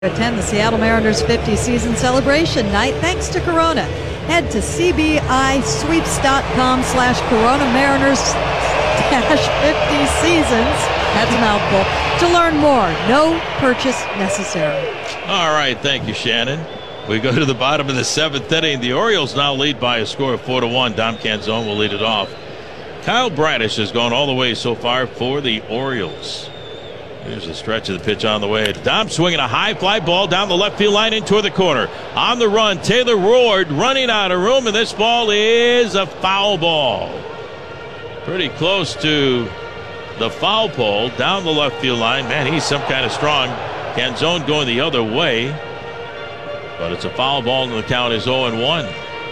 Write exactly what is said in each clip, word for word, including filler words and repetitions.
Attend the Seattle Mariners fifty season celebration night thanks to Corona. Head to cbisweeps.com slash Corona Mariners dash fifty seasons. That's a mouthful. To learn more. No purchase necessary. All right. Thank you, Shannon. We go to the bottom of the seventh inning. The Orioles now lead by a score of four to one. Dom Canzone will lead it off. Kyle Bradish has gone all the way so far for the Orioles. Here's a stretch of the pitch on the way. Dom swinging a high fly ball down the left field line into the corner. On the run, Taylor Ward running out of room, and this ball is a foul ball. Pretty close to the foul pole down the left field line. Man, he's some kind of strong. Canzone going the other way, but it's a foul ball, and the count is oh and one.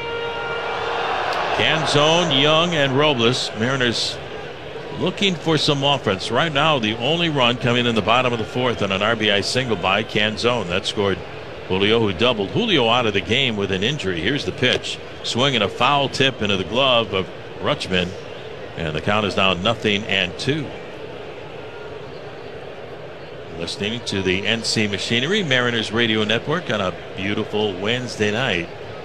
Canzone, Young, and Robles. Mariners looking for some offense. Right now, the only run coming in the bottom of the fourth on an R B I single by Canzone. That scored Julio, who doubled. Julio out of the game with an injury. Here's the pitch. Swinging a foul tip into the glove of Rutschman. And the count is now nothing and two. Listening to the N C Machinery Mariners Radio Network on a beautiful Wednesday night.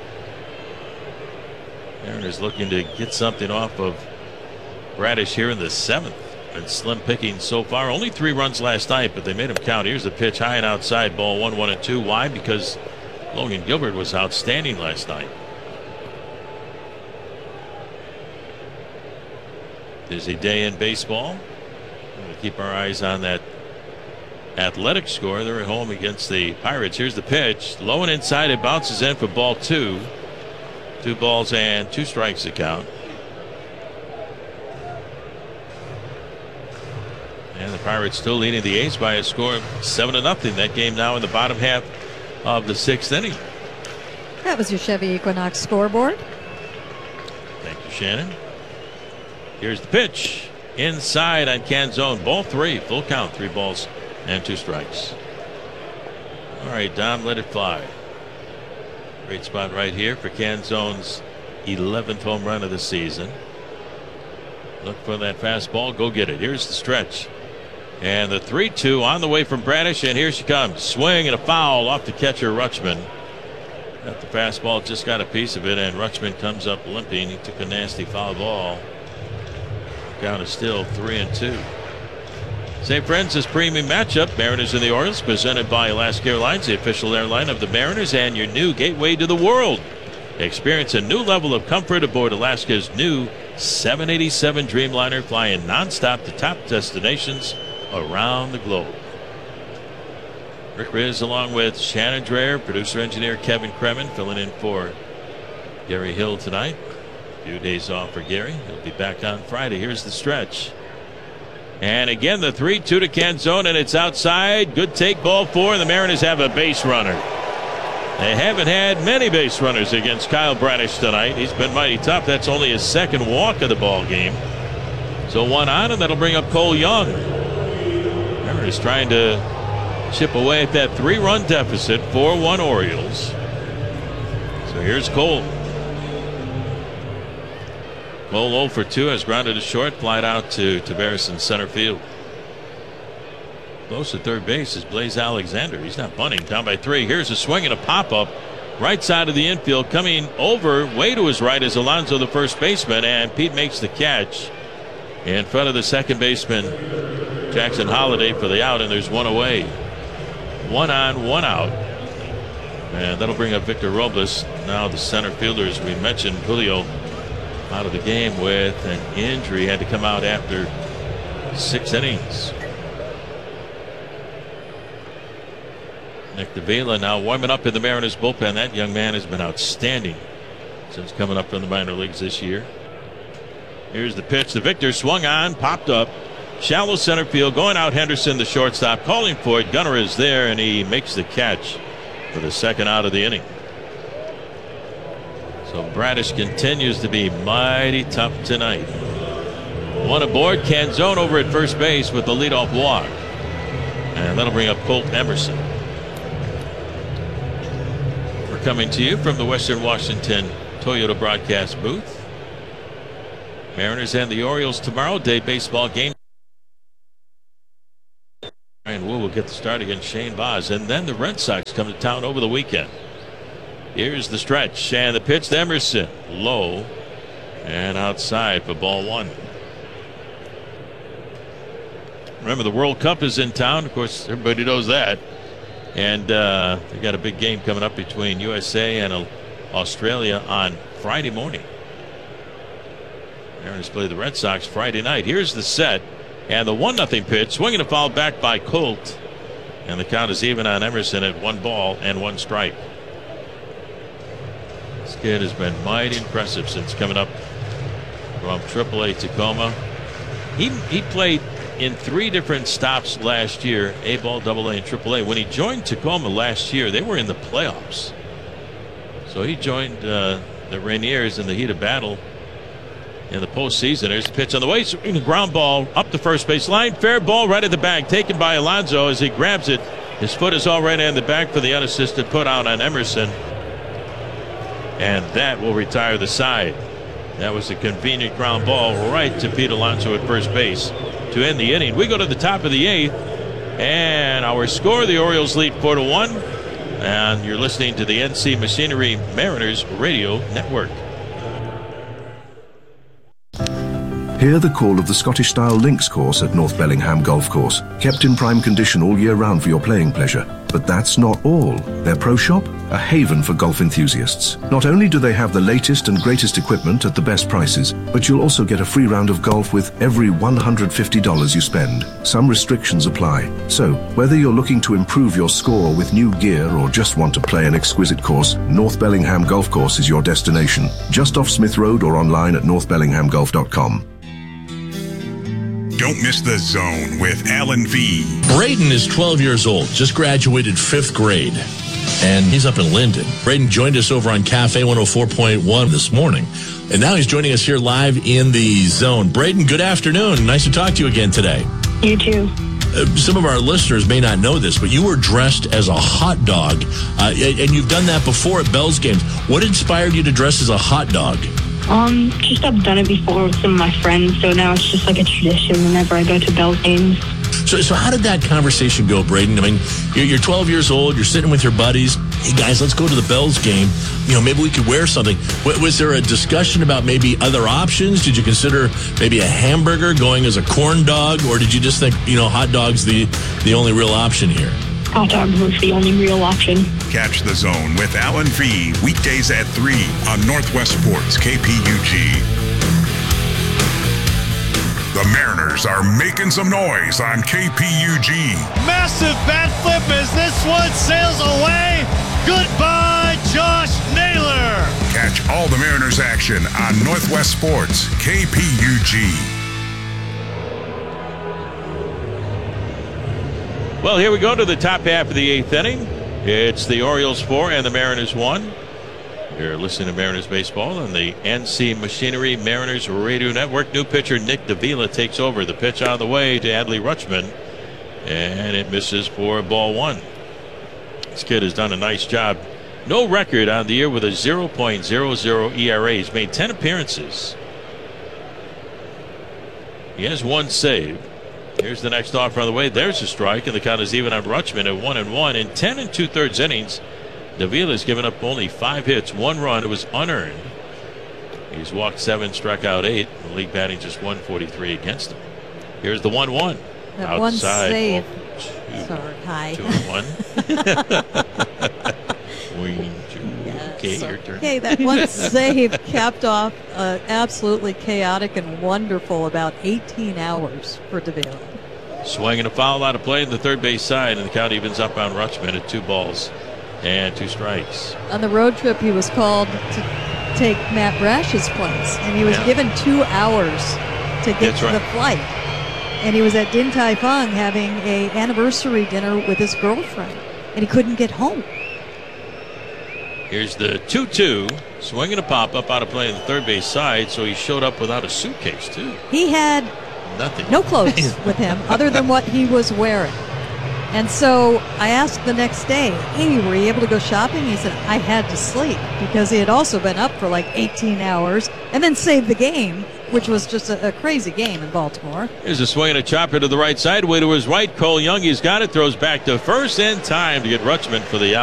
Mariners looking to get something off of Bradish here in the seventh. Been slim picking so far. Only three runs last night, but they made him count. Here's the pitch, high and outside, ball one, one and two. Why? Because Logan Gilbert was outstanding last night. Busy day in baseball. We'll keep our eyes on that Athletic score. They're at home against the Pirates. Here's the pitch, low and inside. It bounces in for ball two. Two balls and two strikes to count. And the Pirates still leading the A's by a score of seven to nothing. That game now in the bottom half of the sixth inning. That was your Chevy Equinox scoreboard. Thank you, Shannon. Here's the pitch, inside on Canzone. Ball three, full count, three balls and two strikes. All right, Dom, let it fly. Great spot right here for Canzone's eleventh home run of the season. Look for that fastball, go get it. Here's the stretch. And the three two on the way from Bradish, and here she comes. Swing and a foul off the catcher, Rutschman. Got the fastball, just got a piece of it, and Rutschman comes up limping. He took a nasty foul ball. Count is still three and two. Saint Francis premium matchup, Mariners and the Orioles, presented by Alaska Airlines, the official airline of the Mariners, and your new gateway to the world. Experience a new level of comfort aboard Alaska's new seven eighty-seven Dreamliner, flying nonstop to top destinations around the globe. Rick Riz along with Shannon Dreher, producer engineer Kevin Kremen, filling in for Gary Hill tonight. A few days off for Gary. He'll be back on Friday. Here's the stretch. And again, the three two to Canzone, and it's outside. Good take, ball four, and the Mariners have a base runner. They haven't had many base runners against Kyle Bradish tonight. He's been mighty tough. That's only his second walk of the ball game. So one on, and that'll bring up Cole Young. Mariners trying to chip away at that three-run deficit, four one Orioles. So here's Cole. Cole oh for two, has grounded to short, flied out to Tavares in center field. Close to third base is Blaze Alexander. He's not bunting, down by three. Here's a swing and a pop-up right side of the infield. Coming over way to his right is Alonso, the first baseman, and Pete makes the catch in front of the second baseman, Jackson Holliday, for the out, and there's one away. One on, one out. And that'll bring up Victor Robles. Now the center fielder, as we mentioned, Julio, out of the game with an injury. Had to come out after six innings. Nick Davila now warming up in the Mariners bullpen. That young man has been outstanding since coming up from the minor leagues this year. Here's the pitch. The Victor swung on, popped up, shallow center field, going out Henderson, the shortstop, calling for it. Gunnar is there, and he makes the catch for the second out of the inning. So Bradish continues to be mighty tough tonight. One aboard, Canzone over at first base with the leadoff walk, and that'll bring up Colt Emerson. We're coming to you from the Western Washington Toyota broadcast booth. Mariners and the Orioles tomorrow, day baseball game. And we will get the start against Shane Baz. And then the Red Sox come to town over the weekend. Here's the stretch and the pitch to Emerson. Low and outside for ball one. Remember, the World Cup is in town. Of course, everybody knows that. And uh, they got a big game coming up between U S A and uh, Australia on Friday morning. Mariners play the Red Sox Friday night. Here's the set. And the one nothing pitch. Swinging a foul back by Colt. And the count is even on Emerson at one ball and one strike. This kid has been mighty impressive since coming up from triple A Tacoma. He, he played in three different stops last year, A ball, double A, and triple A. When he joined Tacoma last year, they were in the playoffs. So he joined uh, the Rainiers in the heat of battle in the postseason. There's the pitch on the way. Swinging a ground ball up the first base line. Fair ball right at the bag. Taken by Alonso as he grabs it. His foot is already in the back for the unassisted put out on Emerson. And that will retire the side. That was a convenient ground ball right to Pete Alonso at first base to end the inning. We go to the top of the eighth. And our score, the Orioles lead four to one. And you're listening to the N C Machinery Mariners Radio Network. Hear the call of the Scottish-style links course at North Bellingham Golf Course, kept in prime condition all year round for your playing pleasure. But that's not all. Their pro shop, a haven for golf enthusiasts. Not only do they have the latest and greatest equipment at the best prices, but you'll also get a free round of golf with every one hundred fifty dollars you spend. Some restrictions apply. So, whether you're looking to improve your score with new gear or just want to play an exquisite course, North Bellingham Golf Course is your destination. Just off Smith Road or online at north bellingham golf dot com. Don't miss The Zone with Alan V. Braden is twelve years old, just graduated fifth grade, and he's up in Linden. Braden joined us over on Cafe one oh four point one this morning, and now he's joining us here live in The Zone. Braden, good afternoon. Nice to talk to you again today. You too. Uh, some of our listeners may not know this, but you were dressed as a hot dog, uh, and you've done that before at Bell's games. What inspired you to dress as a hot dog? Um, just I've done it before with some of my friends, so now it's just like a tradition whenever I go to Bell's games. So, so how did that conversation go, Braden? I mean, you're, you're twelve years old, you're sitting with your buddies. Hey, guys, let's go to the Bell's game. You know, maybe we could wear something. W- was there a discussion about maybe other options? Did you consider maybe a hamburger going as a corn dog? Or did you just think, you know, hot dog's the, the only real option here? Hot dog was the only real option. Catch The Zone with Alan V. weekdays at three on Northwest Sports K P U G. The Mariners are making some noise on K P U G. Massive bat flip as this one sails away. Goodbye, Josh Naylor. Catch all the Mariners action on Northwest Sports K P U G. Well, here we go to the top half of the eighth inning. It's the Orioles four and the Mariners one. You're listening to Mariners baseball on the N C Machinery Mariners Radio Network. New pitcher Nick Davila takes over. The pitch out of the way to Adley Rutschman, and it misses for ball one. This kid has done a nice job. No record on the year with a oh point oh oh E R A. He's made ten appearances. He has one save. Here's the next offer on the way. There's a strike, and the count is even on Rutschman at one and one. In ten and two thirds innings, Davila's given up only five hits, one run. It was unearned. He's walked seven, struck out eight. The league batting just one forty-three against him. Here's the one one. That outside. one save. Oh, two, Sorry, hi. Two and one. One, two. Okay, your turn. Okay, that one save capped off uh, absolutely chaotic and wonderful about eighteen hours for Davila. Swinging a foul out of play in the third base side, and the count evens up on Rutschman at two balls and two strikes. On the road trip, he was called to take Matt Brash's place, and he was Yeah. given two hours to get That's to right. the flight. And he was at Din Tai Fung having a anniversary dinner with his girlfriend, and he couldn't get home. Here's the two two. Swinging a pop-up out of play in the third base side, so he showed up without a suitcase, too. He had Nothing. no clothes with him other than what he was wearing. And so I asked the next day, hey, were you able to go shopping? He said, I had to sleep because he had also been up for like eighteen hours and then saved the game which was just a, a crazy game in Baltimore. Here's a swing and a chopper to the right side. Way to his right. Cole Young, he's got it. Throws back to first in time to get Rutschman for the out.